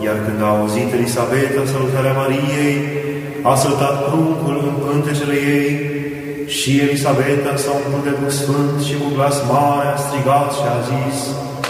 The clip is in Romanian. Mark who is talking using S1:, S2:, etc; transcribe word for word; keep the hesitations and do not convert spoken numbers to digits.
S1: Iar când a auzit Elisabeta salutarea Mariei, a săltat pruncul în pântecele ei și Elisabeta s-a umplut de Duh Sfânt și cu glas mare a strigat și a zis: